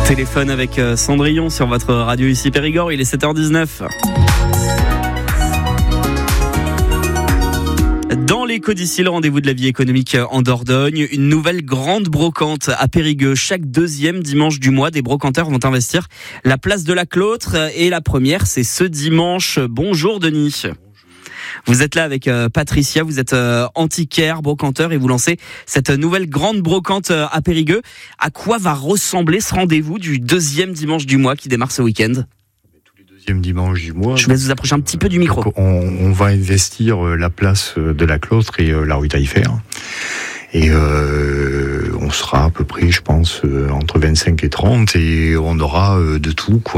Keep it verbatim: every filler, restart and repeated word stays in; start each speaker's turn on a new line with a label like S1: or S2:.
S1: Téléphone avec Cendrillon sur votre radio ici Périgord, il est sept heures dix-neuf. Dans l'écho d'ici, le rendez-vous de la vie économique en Dordogne, une nouvelle grande brocante à Périgueux. Chaque deuxième dimanche du mois, des brocanteurs vont investir la place de la Clotre et la première, c'est ce dimanche. Bonjour Denis. Vous êtes là avec euh, Patricia, vous êtes euh, antiquaire, brocanteur et vous lancez cette nouvelle grande brocante euh, à Périgueux. À quoi va ressembler ce rendez-vous du deuxième dimanche du mois qui démarre ce week-end ?
S2: Tous les deuxièmes dimanches du mois.
S1: Je vais vous approcher un petit peu du micro.
S2: On, on va investir euh, la place de la Clotre et euh, la rue Taillefer. Et euh, on sera à peu près, je pense, euh, entre vingt-cinq et trente et on aura euh, de tout, quoi.